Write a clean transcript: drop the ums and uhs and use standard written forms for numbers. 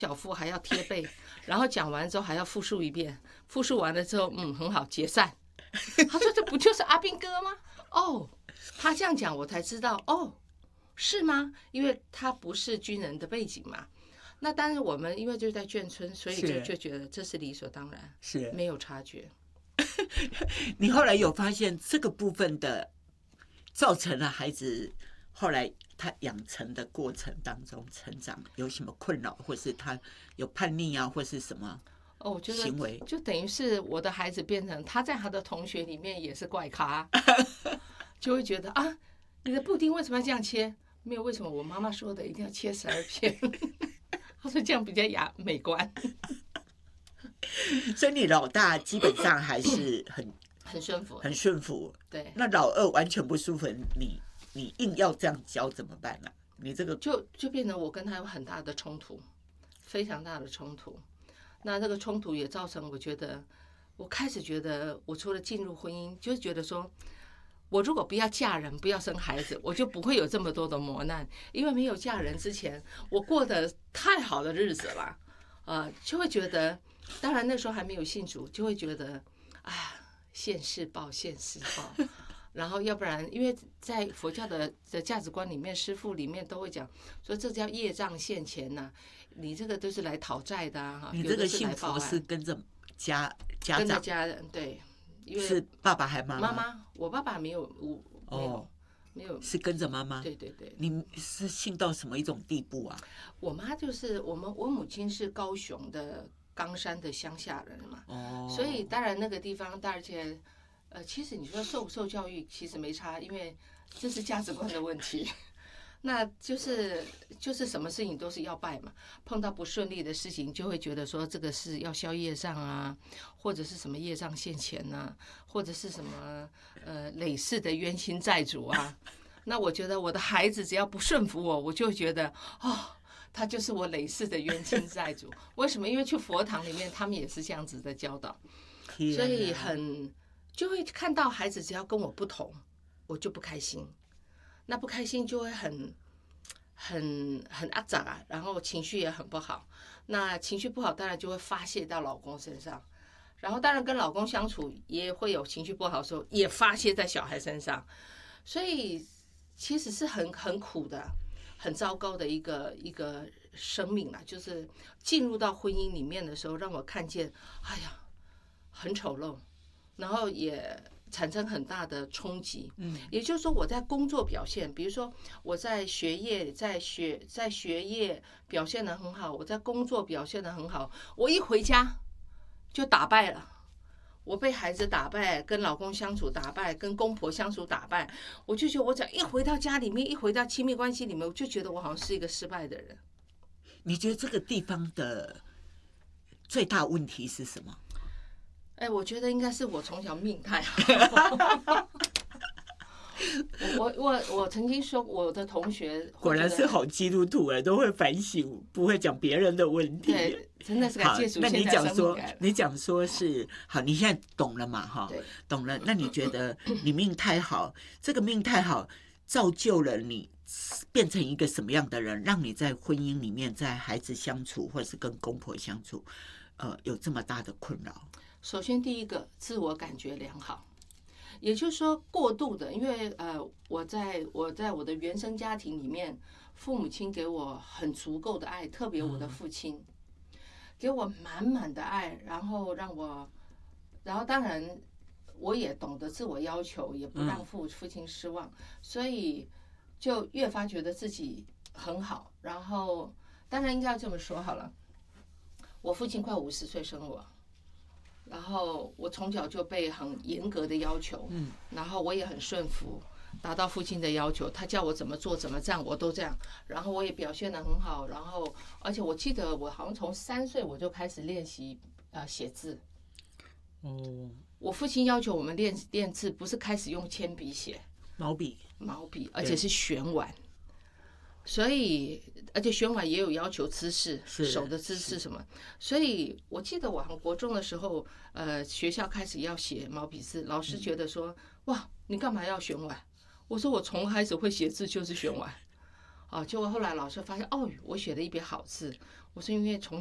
小腹还要贴背，然后讲完之后还要复述一遍，复述完了之后，很好，解散。他说这不就是阿兵哥吗？哦，他这样讲我才知道，哦，是吗？因为他不是军人的背景嘛。那但是我们因为就是在眷村，所以就觉得这是理所当然， 是没有察觉。 你后来有发现这个部分的造成了孩子后来他养成的过程当中成长有什么困扰，或是他有叛逆啊，或是什么我觉行为？ 得就等于是我的孩子变成他在他的同学里面也是怪咖，就会觉得啊，你的布丁为什么要这样切？没有，为什么我妈妈说的一定要切12片？他说这样比较美观。 所以你老大基本上还是很顺服， 很顺服。 对， 那老二完全不舒服，你硬要这样教怎么办呢？你这个就变成我跟他有很大的冲突，非常大的冲突。那这个冲突也造成我开始觉得，我除了进入婚姻，就是觉得说，我如果不要嫁人，不要生孩子，我就不会有这么多的磨难。因为没有嫁人之前，我过得太好的日子了，就会觉得，当然那时候还没有信主，就会觉得，现世报，现世报。然后要不然，因为在佛教的价值观里面，师父里面都会讲说，这叫业障现前呐，你这个都是来讨债的啊。 你这个信佛是跟着家长， 跟着家人，对，因为是爸爸还妈妈？ 妈妈，我爸爸没有，没有， 是跟着妈妈。 对对对。 你是信到什么一种地步啊？ 我妈就是我母亲是高雄的冈山的乡下人嘛，所以当然那个地方，而且其实你说受不受教育其实没差，因为这是价值观的问题。那就是什么事情都是要拜嘛，碰到不顺利的事情就会觉得说这个是要消业障啊，或者是什么业障现前啊，或者是什么累世的冤亲债主啊。那我觉得我的孩子只要不顺服我就会觉得他就是我累世的冤亲债主。为什么？因为去佛堂里面他们也是这样子的教导，所以就会看到孩子只要跟我不同，我就不开心。那不开心就会很阿杂啊，然后情绪也很不好。那情绪不好，当然就会发泄到老公身上。然后当然跟老公相处也会有情绪不好的时候，也发泄在小孩身上。所以其实是很苦的，很糟糕的一个生命啦。就是进入到婚姻里面的时候，让我看见，很丑陋，然后也产生很大的冲击。也就是说我在工作表现，比如说我在学业在学业表现得很好，我在工作表现得很好，我一回家就打败了。我被孩子打败，跟老公相处打败，跟公婆相处打败，我就觉得我只要一回到家里面，一回到亲密关系里面，我就觉得我好像是一个失败的人。 你觉得这个地方的最大问题是什么？ 我觉得应该是我从小命太好。我曾经说我的同学果然是好基督徒都会反省，不会讲别人的问题。 对，真的是感谢主。 那你讲说是好，你现在懂了嘛？懂了。那你觉得你命太好，这个命太好造就了你变成一个什么样的人，让你在婚姻里面，在孩子相处或是跟公婆相处，有这么大的困扰？ 首先第一个，自我感觉良好。也就是说过度的，因为我在我的原生家庭里面，父母亲给我很足够的爱，特别我的父亲给我满满的爱，然后当然我也懂得自我要求，也不让父亲失望，所以就越发觉得自己很好。然后当然应该要这么说好了，我父亲快50岁生我。然后我从小就被很严格的要求，然后我也很顺服，达到父亲的要求，他叫我怎么做怎么这样我都这样，然后我也表现得很好，然后而且我记得我好像从3岁我就开始练习写字。我父亲要求我们练字，不是开始用铅笔写，毛笔，而且是旋碗。所以，而且旋碗也有要求姿势，手的姿势什么。所以我记得我国中的时候，学校开始要写毛笔字，老师觉得说，哇，你干嘛要旋碗？我说我从开始会写字就是旋碗。结果后来老师发现，我写了一笔好字， 我说因为从